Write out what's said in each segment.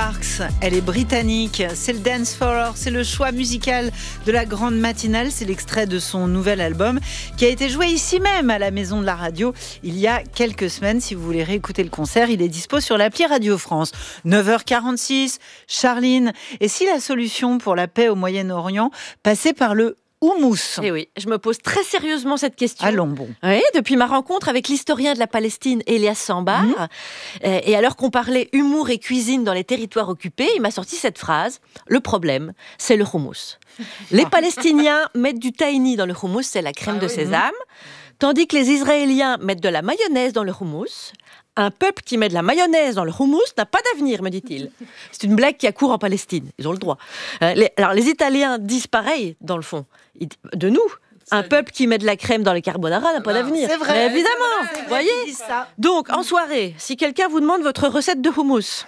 Sparks, elle est britannique, c'est le Dance for Her, c'est le choix musical de la grande matinale, c'est l'extrait de son nouvel album qui a été joué ici même à la Maison de la Radio il y a quelques semaines. Si vous voulez réécouter le concert, il est dispo sur l'appli Radio France. 9h46, Charline, et si la solution pour la paix au Moyen-Orient passait par le houmous? Eh oui, je me pose très sérieusement cette question. Allons bon. Oui, depuis ma rencontre avec l'historien de la Palestine, Elias Sambar, et alors qu'on parlait humour et cuisine dans les territoires occupés, il m'a sorti cette phrase: le problème, c'est le houmous. Les Palestiniens mettent du tahini dans le houmous, c'est la crème de sésame, tandis que les Israéliens mettent de la mayonnaise dans le houmous. Un peuple qui met de la mayonnaise dans le houmous n'a pas d'avenir, me dit-il. C'est une blague qui a cours en Palestine, ils ont le droit. Alors les Italiens disent pareil, dans le fond, de nous. Un peuple qui met de la crème dans les carbonara n'a pas d'avenir. C'est vrai. Mais évidemment, vous voyez. Donc, en soirée, si quelqu'un vous demande votre recette de houmous,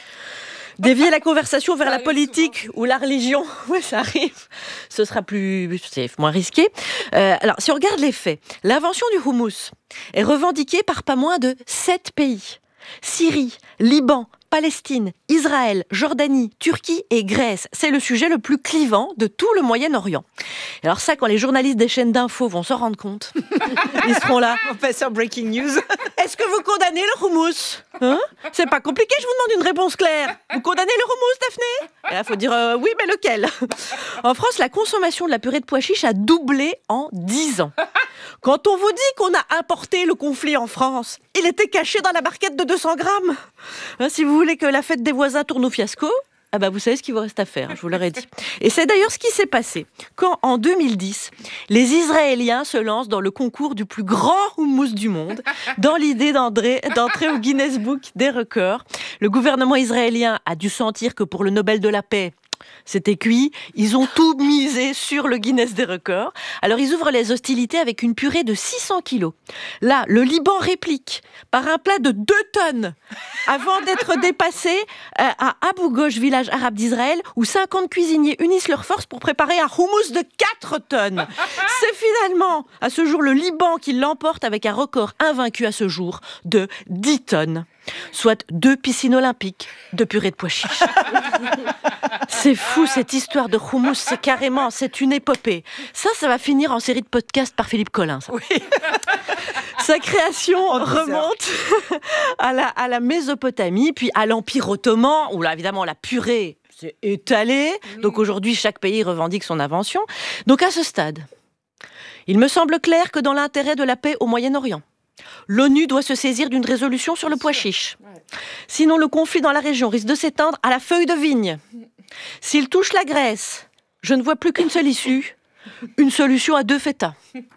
dévier la conversation vers la politique ou la religion, ouais, ça arrive, ce sera moins risqué. Alors, si on regarde les faits, l'invention du houmous est revendiquée par pas moins de 7 pays. Syrie, Liban, Palestine, Israël, Jordanie, Turquie et Grèce. C'est le sujet le plus clivant de tout le Moyen-Orient. Alors ça, quand les journalistes des chaînes d'infos vont s'en rendre compte, ils seront là. On passe sur Breaking News. Est-ce que vous condamnez le houmous ? C'est pas compliqué, je vous demande une réponse claire. Vous condamnez le houmous, Daphné ? Et là, il faut dire oui, mais lequel ? En France, la consommation de la purée de pois chiches a doublé en 10 ans. Quand on vous dit qu'on a importé le conflit en France, il était caché dans la barquette de 200 grammes. Si vous voulez que la fête des voisins tourne au fiasco, vous savez ce qu'il vous reste à faire, je vous l'aurais dit. Et c'est d'ailleurs ce qui s'est passé quand, en 2010, les Israéliens se lancent dans le concours du plus grand houmous du monde, dans l'idée d'entrer au Guinness Book des records. Le gouvernement israélien a dû sentir que pour le Nobel de la paix, c'était cuit, ils ont tout misé sur le Guinness des records. Alors ils ouvrent les hostilités avec une purée de 600 kilos. Là, le Liban réplique par un plat de 2 tonnes avant d'être dépassé à Abu Ghosh, village arabe d'Israël, où 50 cuisiniers unissent leurs forces pour préparer un houmous de 4 tonnes. C'est finalement, à ce jour, le Liban qui l'emporte avec un record invaincu à ce jour de 10 tonnes. Soit 2 piscines olympiques de purée de pois chiches. C'est fou cette histoire de houmous, c'est une épopée. Ça va finir en série de podcasts par Philippe Collin. Ça. Oui. Sa création remonte à la Mésopotamie, puis à l'Empire ottoman, où là évidemment la purée s'est étalée. Donc aujourd'hui chaque pays revendique son invention. Donc à ce stade, il me semble clair que dans l'intérêt de la paix au Moyen-Orient, l'ONU doit se saisir d'une résolution sur le pois chiche. Sinon, le conflit dans la région risque de s'étendre à la feuille de vigne. S'il touche la Grèce, je ne vois plus qu'une seule issue. Une solution à 2 feta.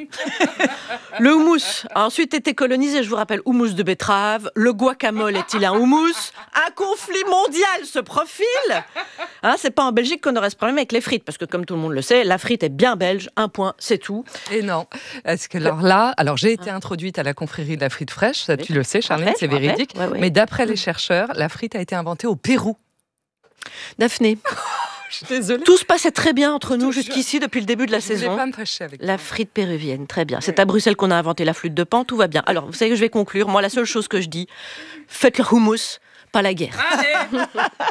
Le houmous a ensuite été colonisé, je vous rappelle, houmous de betterave. Le guacamole est-il un houmous ? Un conflit mondial se profile. C'est pas en Belgique qu'on aurait ce problème avec les frites, parce que comme tout le monde le sait, la frite est bien belge, un point, c'est tout. Et non, parce que j'ai été introduite à la confrérie de la frite fraîche, ça tu le sais Charline, c'est véridique, mais d'après les chercheurs, la frite a été inventée au Pérou. Daphné. Je suis désolée. Tout se passait très bien entre nous jusqu'ici depuis le début de la saison. Je voulais pas me fâcher avec la frite péruvienne, très bien. C'est à Bruxelles qu'on a inventé la flûte de Pan, tout va bien. Alors, vous savez que je vais conclure. Moi, la seule chose que je dis, faites le houmous, pas la guerre. Allez.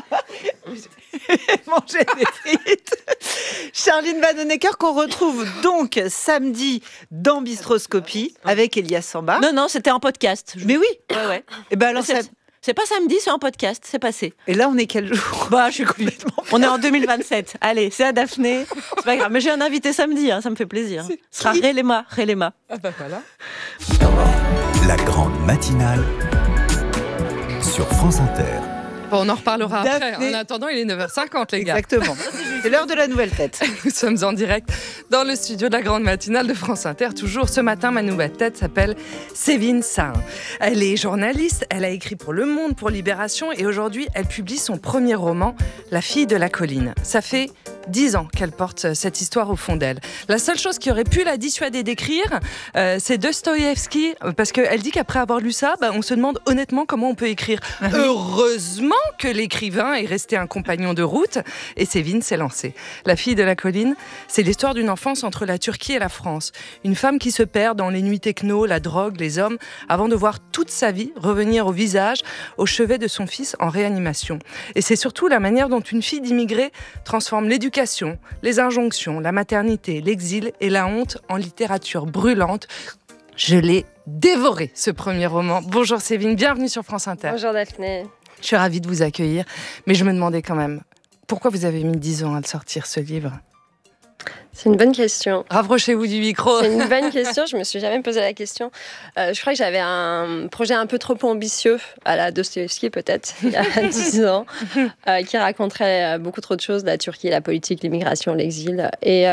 Manger des frites. Charline Vanhoenacker qu'on retrouve donc samedi dans Bistroscopie avec Elias Sambar. Non, c'était en podcast. Mais oui. Ouais. Et alors c'est pas samedi, c'est en podcast, c'est passé. Et là, on est quel jour ? Je suis complètement... On est en 2027. Allez, c'est à Daphné. C'est pas grave, mais j'ai un invité samedi, ça me fait plaisir. Ce sera Relema. Voilà. La grande matinale sur France Inter. On en reparlera Daphné. après. En attendant, il est 9h50, les gars. Exactement. C'est l'heure de la nouvelle tête. Nous sommes en direct dans le studio de la grande matinale de France Inter. Toujours ce matin, ma nouvelle tête s'appelle Sévine Sahin. Elle est journaliste, elle a écrit pour Le Monde, pour Libération et aujourd'hui, elle publie son premier roman, La fille de la colline. Ça fait 10 ans qu'elle porte cette histoire au fond d'elle. La seule chose qui aurait pu la dissuader d'écrire, c'est Dostoïevski, parce qu'elle dit qu'après avoir lu ça, on se demande honnêtement comment on peut écrire. Heureusement que l'écrivain est resté un compagnon de route, et Sévin s'est lancée. La fille de la colline, c'est l'histoire d'une enfance entre la Turquie et la France. Une femme qui se perd dans les nuits techno, la drogue, les hommes, avant de voir toute sa vie revenir au visage, au chevet de son fils en réanimation. Et c'est surtout la manière dont une fille d'immigré transforme l'éducation, les injonctions, la maternité, l'exil et la honte en littérature brûlante. Je l'ai dévoré, ce premier roman. Bonjour Sévin, bienvenue sur France Inter. Bonjour Daphné. Je suis ravie de vous accueillir, mais je me demandais quand même, pourquoi vous avez mis 10 ans à le sortir, ce livre ? C'est une bonne question. Rapprochez-vous du micro. C'est une bonne question, je me suis jamais posé la question. Je crois que j'avais un projet un peu trop ambitieux, à la Dostoïevski peut-être, il y a 10 ans, qui raconterait beaucoup trop de choses, la Turquie, la politique, l'immigration, l'exil. Et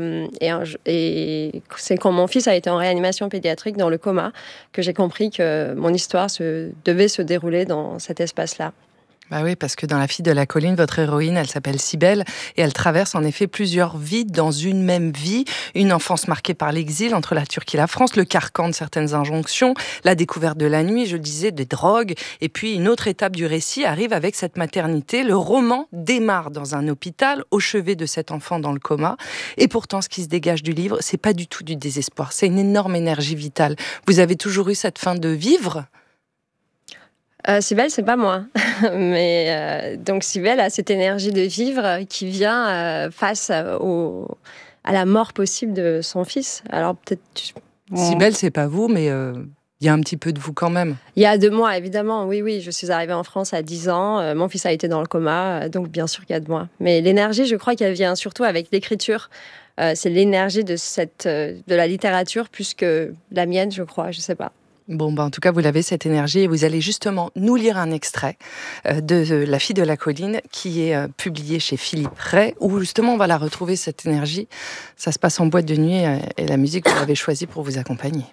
c'est quand mon fils a été en réanimation pédiatrique dans le coma que j'ai compris que mon histoire devait se dérouler dans cet espace-là. Bah oui, parce que dans La fille de la colline, votre héroïne, elle s'appelle Cybèle et elle traverse en effet plusieurs vies dans une même vie. Une enfance marquée par l'exil entre la Turquie et la France, le carcan de certaines injonctions, la découverte de la nuit, je disais, des drogues. Et puis une autre étape du récit arrive avec cette maternité. Le roman démarre dans un hôpital, au chevet de cet enfant dans le coma. Et pourtant, ce qui se dégage du livre, c'est pas du tout du désespoir. C'est une énorme énergie vitale. Vous avez toujours eu cette faim de vivre ? Cybèle, c'est pas moi. Mais donc Cybèle a cette énergie de vivre qui vient face à la mort possible de son fils. Alors peut-être... Cybèle, c'est pas vous, mais il y a un petit peu de vous quand même. Il y a de moi, évidemment. Oui, je suis arrivée en France à 10 ans. Mon fils a été dans le coma, donc bien sûr qu'il y a de moi. Mais l'énergie, je crois qu'elle vient surtout avec l'écriture. C'est l'énergie de la littérature plus que la mienne, je crois. Je sais pas. Bon, en tout cas, vous l'avez, cette énergie, et vous allez justement nous lire un extrait de La fille de la colline, qui est publié chez Philippe Ray, où justement on va la retrouver, cette énergie. Ça se passe en boîte de nuit, et la musique, vous l'avez choisie pour vous accompagner.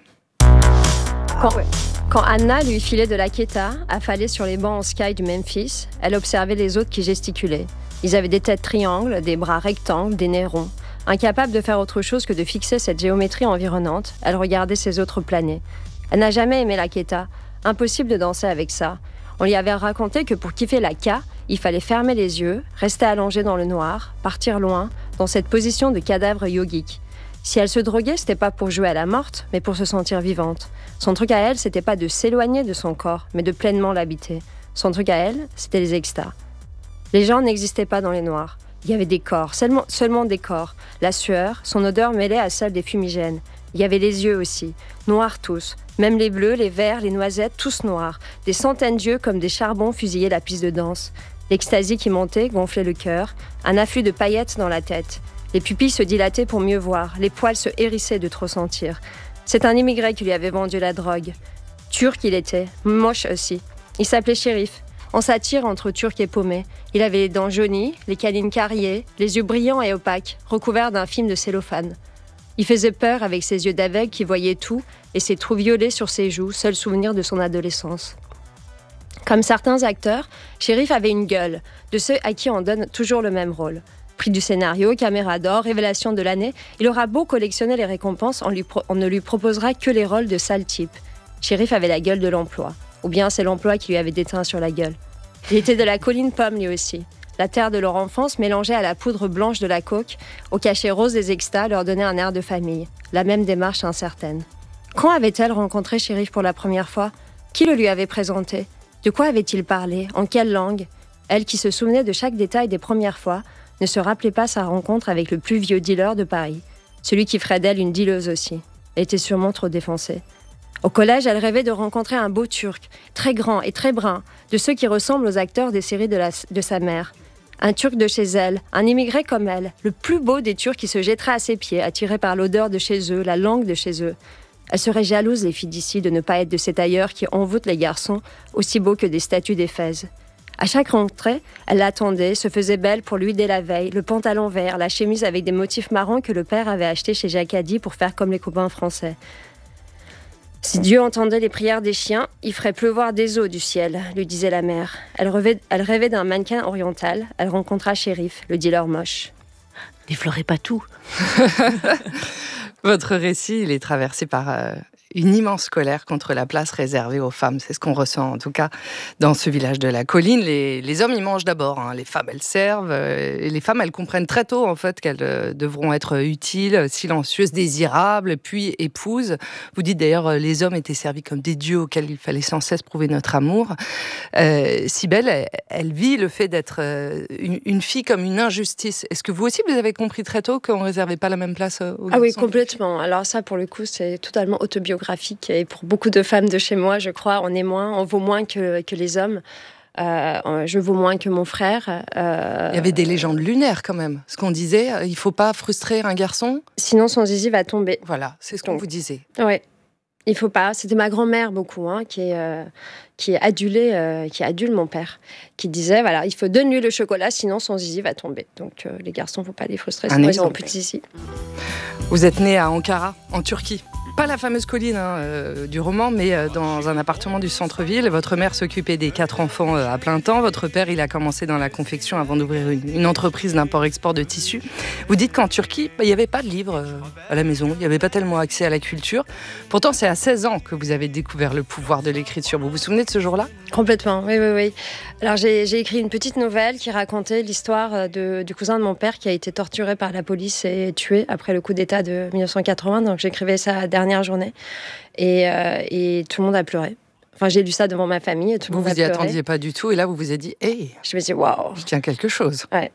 Quand Anna lui filait de la keta, affalée sur les bancs en sky du Memphis, elle observait les autres qui gesticulaient. Ils avaient des têtes triangles, des bras rectangles, des nez ronds. Incapable de faire autre chose que de fixer cette géométrie environnante, elle regardait ses autres planer. Elle n'a jamais aimé la keta. Impossible de danser avec ça. On lui avait raconté que pour kiffer la ka, il fallait fermer les yeux, rester allongé dans le noir, partir loin, dans cette position de cadavre yogique. Si elle se droguait, c'était pas pour jouer à la morte, mais pour se sentir vivante. Son truc à elle, c'était pas de s'éloigner de son corps, mais de pleinement l'habiter. Son truc à elle, c'était les extas. Les gens n'existaient pas dans les noirs. Il y avait des corps, seulement des corps. La sueur, son odeur mêlée à celle des fumigènes. Il y avait les yeux aussi, noirs tous. Même les bleus, les verts, les noisettes, tous noirs. Des centaines d'yeux comme des charbons fusillaient la piste de danse. L'extasie qui montait gonflait le cœur, un afflux de paillettes dans la tête. Les pupilles se dilataient pour mieux voir, les poils se hérissaient de trop sentir. C'est un immigré qui lui avait vendu la drogue. Turc il était, moche aussi. Il s'appelait Shérif. On s'attire entre turc et paumé. Il avait les dents jaunies, les canines carriées, les yeux brillants et opaques, recouverts d'un film de cellophane. Il faisait peur avec ses yeux d'aveugle qui voyaient tout et ses trous violets sur ses joues, seul souvenir de son adolescence. Comme certains acteurs, Shérif avait une gueule, de ceux à qui on donne toujours le même rôle. Prix du scénario, caméra d'or, révélation de l'année, il aura beau collectionner les récompenses, on ne lui proposera que les rôles de sale type. Shérif avait la gueule de l'emploi, ou bien c'est l'emploi qui lui avait déteint sur la gueule. Il était de la colline pomme lui aussi. La terre de leur enfance mélangée à la poudre blanche de la coke, au cachet rose des extas, leur donnait un air de famille. La même démarche incertaine. Quand avait-elle rencontré Shérif pour la première fois ? Qui le lui avait présenté ? De quoi avait-il parlé ? En quelle langue ? Elle, qui se souvenait de chaque détail des premières fois, ne se rappelait pas sa rencontre avec le plus vieux dealer de Paris. Celui qui ferait d'elle une dealeuse aussi. Elle était sûrement trop défoncée. Au collège, elle rêvait de rencontrer un beau Turc, très grand et très brun, de ceux qui ressemblent aux acteurs des séries de sa mère. Un Turc de chez elle, un immigré comme elle, le plus beau des Turcs qui se jetterait à ses pieds, attiré par l'odeur de chez eux, la langue de chez eux. Elle serait jalouse, les filles d'ici, de ne pas être de ces tailleurs qui envoûtent les garçons, aussi beaux que des statues d'Éphèse. À chaque rentrée, elle l'attendait, se faisait belle pour lui dès la veille, le pantalon vert, la chemise avec des motifs marrons que le père avait acheté chez Jacadi pour faire comme les copains français. Si Dieu entendait les prières des chiens, il ferait pleuvoir des eaux du ciel, lui disait la mère. Elle rêvait d'un mannequin oriental. Elle rencontra Shérif, le dealer moche. N'effleurez pas tout. Votre récit, il est traversé par une immense colère contre la place réservée aux femmes. C'est ce qu'on ressent, en tout cas, dans ce village de la colline. Les hommes, ils mangent d'abord. Les femmes, elles servent. Et les femmes, elles comprennent très tôt, en fait, qu'elles devront être utiles, silencieuses, désirables, puis épouses. Vous dites d'ailleurs, les hommes étaient servis comme des dieux auxquels il fallait sans cesse prouver notre amour. Cybèle, elle vit le fait d'être une fille comme une injustice. Est-ce que vous aussi, vous avez compris très tôt qu'on ne réservait pas la même place aux garçons ? Ah oui, complètement. Alors ça, pour le coup, c'est totalement autobiographique. Et pour beaucoup de femmes de chez moi, je crois, on vaut moins que les hommes. Je vaux moins que mon frère. Il y avait des légendes lunaires quand même. Ce qu'on disait, il ne faut pas frustrer un garçon. Sinon, son zizi va tomber. Voilà, c'est ce qu'on vous disait. Oui, il ne faut pas. C'était ma grand-mère beaucoup, qui adule mon père, qui disait, voilà, il faut donner-lui le chocolat, sinon son zizi va tomber. Donc les garçons, il ne faut pas les frustrer, sinon ils n'auront plus de zizi. Vous êtes né à Ankara, en Turquie. Pas la fameuse colline du roman, mais dans un appartement du centre-ville. Votre mère s'occupait des 4 enfants à plein temps. Votre père, il a commencé dans la confection avant d'ouvrir une entreprise d'import-export de tissus. Vous dites qu'en Turquie, il n'y avait pas de livres à la maison. Il n'y avait pas tellement accès à la culture. Pourtant, c'est à 16 ans que vous avez découvert le pouvoir de l'écriture. Vous vous souvenez de ce jour-là ? Complètement, oui. Alors, j'ai écrit une petite nouvelle qui racontait l'histoire du cousin de mon père qui a été torturé par la police et tué après le coup d'État de 1980. Donc, j'écrivais ça à la dernière journée et tout le monde a pleuré. Enfin, j'ai lu ça devant ma famille et tout le monde a pleuré. Vous vous y attendiez pas du tout et là vous vous êtes dit hey, je me suis dit waouh, je tiens quelque chose. Ouais.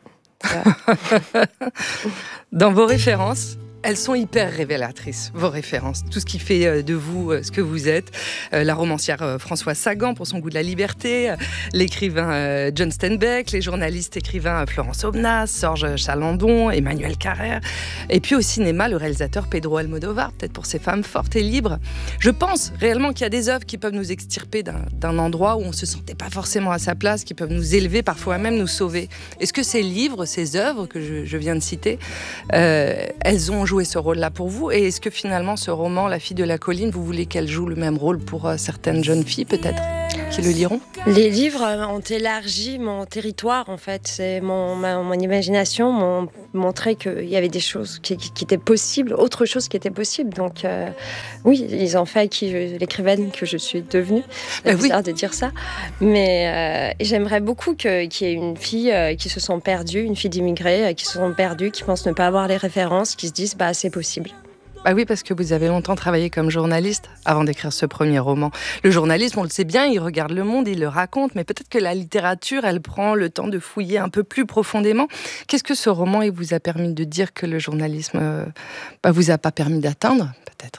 Dans vos références, elles sont hyper révélatrices, vos références. Tout ce qui fait de vous ce que vous êtes. La romancière Françoise Sagan pour son goût de la liberté, l'écrivain John Steinbeck, les journalistes écrivains Florence Aubenas, Sorge Chalandon, Emmanuel Carrère. Et puis au cinéma, le réalisateur Pedro Almodóvar, peut-être pour ses femmes fortes et libres. Je pense réellement qu'il y a des œuvres qui peuvent nous extirper d'un endroit où on ne se sentait pas forcément à sa place, qui peuvent nous élever, parfois même nous sauver. Est-ce que ces livres, ces œuvres que je viens de citer, elles ont joué ce rôle-là pour vous? Et est-ce que finalement ce roman, La fille de la colline, vous voulez qu'elle joue le même rôle pour certaines jeunes filles peut-être qui le liront? Les livres ont élargi mon territoire en fait. C'est mon imagination m'ont montré qu'il y avait des choses qui étaient possibles, autre chose qui était possible. Donc oui, ils ont fait l'écrivaine que je suis devenue. C'est bizarre de dire ça, mais j'aimerais beaucoup qu'il y ait une fille qui se sent perdue, une fille d'immigrés qui se sent perdue, qui pense ne pas avoir les références, qui se disent c'est possible. Bah oui, parce que vous avez longtemps travaillé comme journaliste avant d'écrire ce premier roman. Le journalisme, on le sait bien, il regarde le monde, il le raconte, mais peut-être que la littérature, elle prend le temps de fouiller un peu plus profondément. Qu'est-ce que ce roman il vous a permis de dire que le journalisme vous a pas permis d'atteindre, peut-être?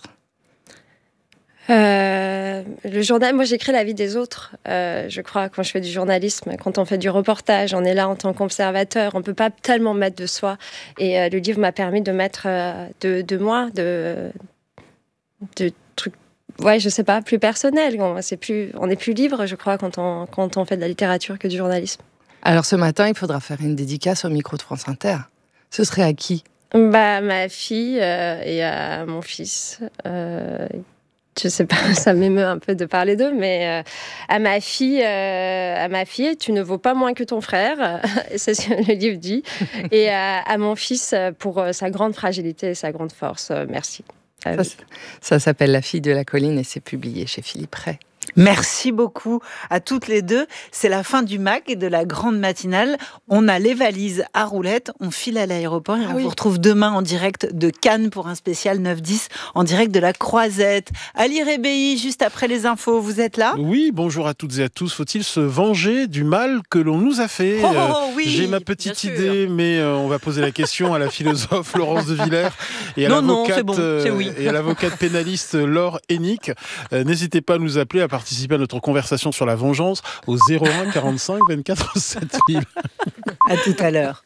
Le journal, moi j'écris la vie des autres, je crois, quand je fais du journalisme, quand on fait du reportage, on est là en tant qu'observateur, on peut pas tellement mettre de soi, et le livre m'a permis de mettre de moi, de trucs, je sais pas, plus personnel, on est plus libre, je crois, quand on fait de la littérature que du journalisme. Alors ce matin, il faudra faire une dédicace au micro de France Inter. Ce serait à qui? Ma fille et à mon fils. Je sais pas, ça m'émeut un peu de parler d'eux, mais à ma fille, tu ne vaux pas moins que ton frère, c'est ce que le livre dit, et à mon fils pour sa grande fragilité et sa grande force. Merci. Ça s'appelle La fille de la colline et c'est publié chez Philippe Ray. Merci beaucoup à toutes les deux. C'est la fin du MAC et de la grande matinale. On a les valises à roulettes, on file à l'aéroport et on vous retrouve demain en direct de Cannes pour un spécial 9-10 en direct de la Croisette. Ali Rébéi, juste après les infos, vous êtes là? Oui, bonjour à toutes et à tous. Faut-il se venger du mal que l'on nous a fait? Oui, j'ai ma petite idée, mais on va poser la question à la philosophe Laurence de Villers et à et à l'avocate pénaliste Laure Hennick. N'hésitez pas à nous appeler à participer à notre conversation sur la vengeance au 01 45 24 7000. À tout à l'heure.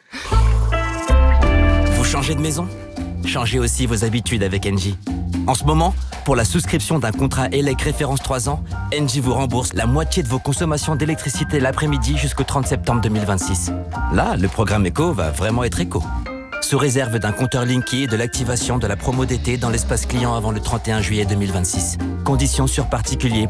Vous changez de maison? Changez aussi vos habitudes avec Engie. En ce moment, pour la souscription d'un contrat ELEC référence 3 ans, Engie vous rembourse la moitié de vos consommations d'électricité l'après-midi jusqu'au 30 septembre 2026. Là, le programme éco va vraiment être éco. Sous réserve d'un compteur Linky et de l'activation de la promo d'été dans l'espace client avant le 31 juillet 2026. Conditions sur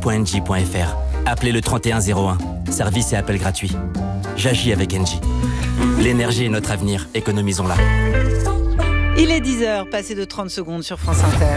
particulier.engie.fr. Appelez le 3101. Service et appel gratuit. J'agis avec Engie. L'énergie est notre avenir, économisons-la. Il est 10h, passé de 30 secondes sur France Inter.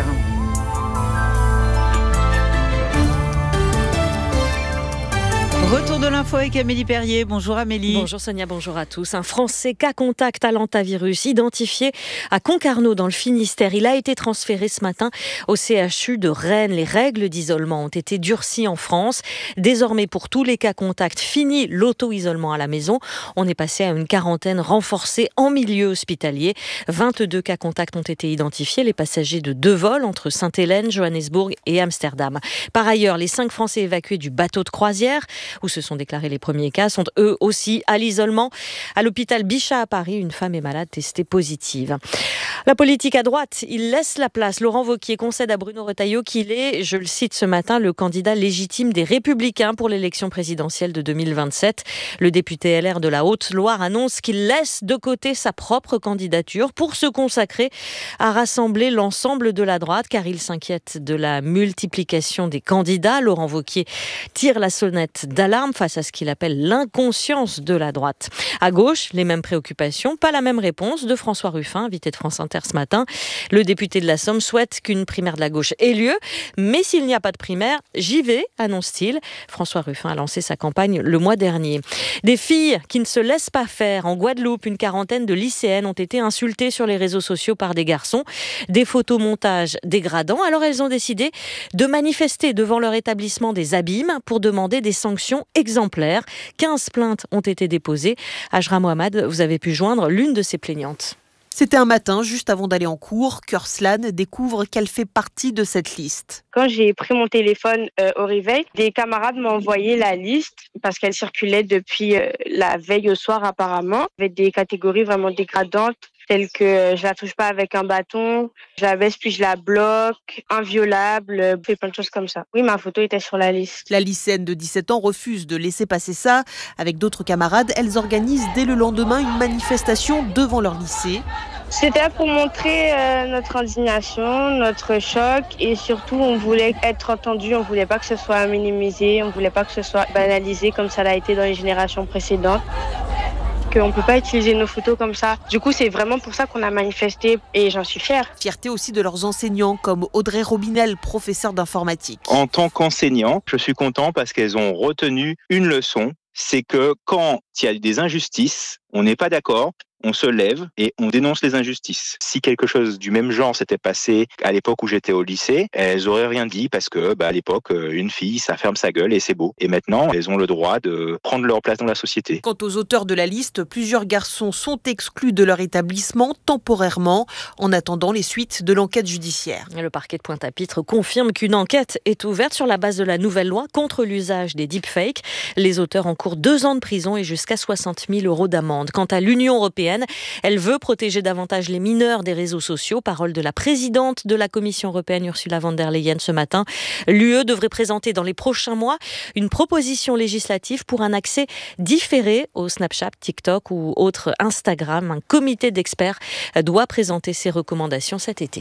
Retour de l'info avec Amélie Perrier. Bonjour Amélie. Bonjour Sonia, bonjour à tous. Un Français cas contact à l'hantavirus identifié à Concarneau dans le Finistère. Il a été transféré ce matin au CHU de Rennes. Les règles d'isolement ont été durcies en France. Désormais, pour tous les cas contacts, fini l'auto-isolement à la maison. On est passé à une quarantaine renforcée en milieu hospitalier. 22 cas contacts ont été identifiés. Les passagers de 2 vols entre Sainte-Hélène, Johannesburg et Amsterdam. Par ailleurs, les 5 Français évacués du bateau de croisière où se sont déclarés les premiers cas, sont eux aussi à l'isolement. À l'hôpital Bichat à Paris, une femme est malade testée positive. La politique à droite, il laisse la place. Laurent Wauquiez concède à Bruno Retailleau qu'il est, je le cite ce matin, le candidat légitime des Républicains pour l'élection présidentielle de 2027. Le député LR de la Haute-Loire annonce qu'il laisse de côté sa propre candidature pour se consacrer à rassembler l'ensemble de la droite, car il s'inquiète de la multiplication des candidats. Laurent Wauquiez tire la sonnette d'alarme face à ce qu'il appelle l'inconscience de la droite. À gauche, les mêmes préoccupations, pas la même réponse de François Ruffin, invité de France Inter ce matin. Le député de la Somme souhaite qu'une primaire de la gauche ait lieu, mais s'il n'y a pas de primaire, j'y vais, annonce-t-il. François Ruffin a lancé sa campagne le mois dernier. Des filles qui ne se laissent pas faire. En Guadeloupe, une quarantaine de lycéennes ont été insultées sur les réseaux sociaux par des garçons. Des photomontages dégradants. Alors elles ont décidé de manifester devant leur établissement des Abîmes pour demander des sanctions exemplaires. 15 plaintes ont été déposées. Ajra Mohamed, vous avez pu joindre l'une de ces plaignantes. C'était un matin, juste avant d'aller en cours, Kurslan découvre qu'elle fait partie de cette liste. Quand j'ai pris mon téléphone au réveil, des camarades m'ont envoyé la liste parce qu'elle circulait depuis la veille au soir apparemment, avec des catégories vraiment dégradantes, telles que je la touche pas avec un bâton, je la baisse puis je la bloque, inviolable, plein de choses comme ça. Oui, ma photo était sur la liste. La lycéenne de 17 ans refuse de laisser passer ça. Avec d'autres camarades, elles organisent dès le lendemain une manifestation devant leur lycée. C'était pour montrer notre indignation, notre choc et surtout on voulait être entendu, on voulait pas que ce soit minimisé, on voulait pas que ce soit banalisé comme ça l'a été dans les générations précédentes. On ne peut pas utiliser nos photos comme ça. Du coup, c'est vraiment pour ça qu'on a manifesté et j'en suis fière. Fierté aussi de leurs enseignants comme Audrey Robinel, professeure d'informatique. En tant qu'enseignant, je suis content parce qu'elles ont retenu une leçon. C'est que quand il y a des injustices, on n'est pas d'accord, on se lève et on dénonce les injustices. Si quelque chose du même genre s'était passé à l'époque où j'étais au lycée, elles auraient rien dit parce que à l'époque, une fille, ça ferme sa gueule et c'est beau. Et maintenant, elles ont le droit de prendre leur place dans la société. Quant aux auteurs de la liste, plusieurs garçons sont exclus de leur établissement temporairement en attendant les suites de l'enquête judiciaire. Le parquet de Pointe-à-Pitre confirme qu'une enquête est ouverte sur la base de la nouvelle loi contre l'usage des deepfakes. Les auteurs encourent 2 ans de prison et jusqu'à 60 000 € d'amende. Quant à l'Union européenne, elle veut protéger davantage les mineurs des réseaux sociaux. Parole de la présidente de la Commission européenne, Ursula von der Leyen, ce matin. L'UE devrait présenter dans les prochains mois une proposition législative pour un accès différé au Snapchat, TikTok ou autre Instagram. Un comité d'experts doit présenter ses recommandations cet été.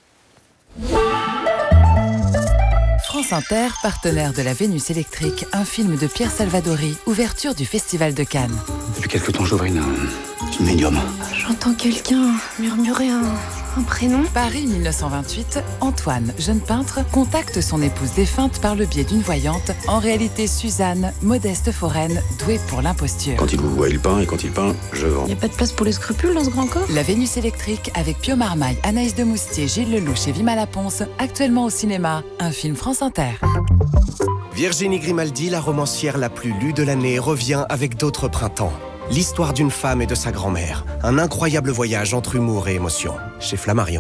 France Inter, partenaire de la Vénus électrique, un film de Pierre Salvadori, ouverture du Festival de Cannes. Depuis quelque temps, j'ouvre une médium. J'entends quelqu'un murmurer un prénom. Paris 1928, Antoine, jeune peintre, contacte son épouse défunte par le biais d'une voyante, en réalité Suzanne, modeste foraine, douée pour l'imposture. Quand il vous voit, il peint, et quand il peint, je vends. Il n'y a pas de place pour les scrupules dans ce grand corps. La Vénus électrique avec Pio Marmaille, Anaïs de Moustier, Gilles Lelouch et Vima Laponce, actuellement au cinéma, un film France Inter. Virginie Grimaldi, la romancière la plus lue de l'année, revient avec d'autres printemps. L'histoire d'une femme et de sa grand-mère. Un incroyable voyage entre humour et émotion. Chez Flammarion.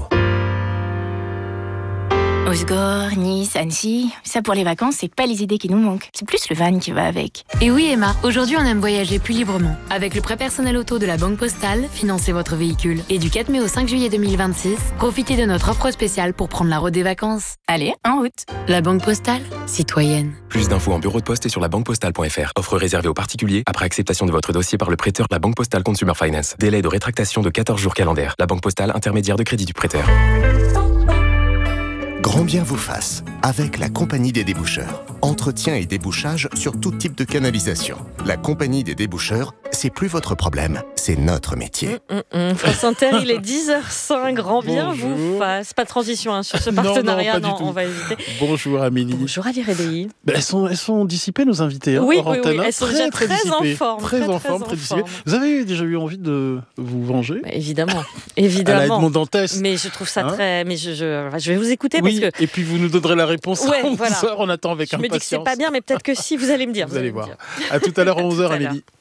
Osgore, Nice, Annecy, ça pour les vacances, c'est pas les idées qui nous manquent. C'est plus le van qui va avec. Et oui Emma, aujourd'hui on aime voyager plus librement. Avec le prêt personnel auto de la Banque Postale, financez votre véhicule. Et du 4 mai au 5 juillet 2026, profitez de notre offre spéciale pour prendre la route des vacances. Allez, en route. La Banque Postale, citoyenne. Plus d'infos en bureau de poste et sur labanquepostale.fr. Offre réservée aux particuliers après acceptation de votre dossier par le prêteur La Banque Postale Consumer Finance. Délai de rétractation de 14 jours calendaires. La Banque Postale, intermédiaire de crédit du prêteur. Grand bien vous fasse, avec la Compagnie des déboucheurs. Entretien et débouchage sur tout type de canalisation. La Compagnie des déboucheurs, c'est plus votre problème, c'est notre métier. France Inter, il est 10h05, grand bien vous fasse. Pas de transition sur ce partenariat, non, on va éviter. Bonjour Amélie. Bonjour Ali Réveillé. Elles sont dissipées nos invités. Oui, elles sont déjà très en forme. Très en forme. Vous avez déjà eu envie de vous venger? Évidemment. À la Edmond Dantès. Mais je trouve ça très... Mais je vais vous écouter parce que... Et puis vous nous donnerez la réponse à 11h, on attend avec impatience. Je me dis que c'est pas bien, mais peut-être que si, vous allez me dire. Vous allez voir. À tout à l'heure à 11h Amélie.